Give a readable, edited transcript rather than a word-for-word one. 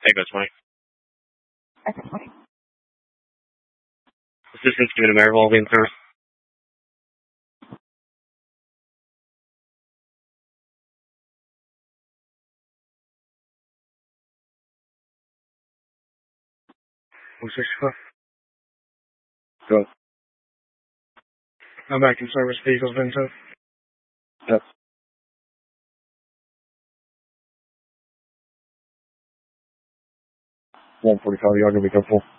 Echo 20. Assistance given to Maribel being service. What's this for? Go. I'm back in service. Vehicle's been towed. Yep. 145, y'all gonna be full.